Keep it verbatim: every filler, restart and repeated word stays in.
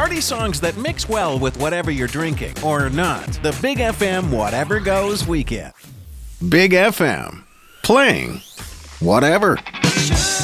Party songs that mix well with whatever you're drinking or not. The Big F M Whatever Goes Weekend. Big F M. Playing whatever.